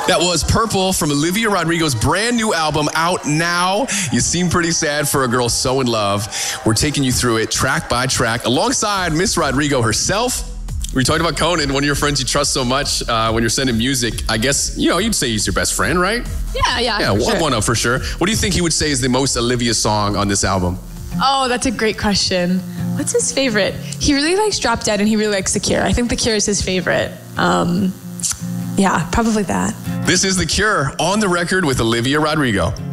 That was Purple from Olivia Rodrigo's brand new album out now. You seem pretty sad for a girl so in love. We're taking you through it track by track alongside Miss Rodrigo herself. We talked about Conan, one of your friends you trust so much when you're sending music. I guess, you'd say he's your best friend, right? Yeah, one up for sure. What do you think he would say is the most Olivia song on this album? Oh, that's a great question. What's his favorite? He really likes Drop Dead and he really likes The Cure. I think The Cure is his favorite. Yeah, probably that. This is The Cure on the record with Olivia Rodrigo.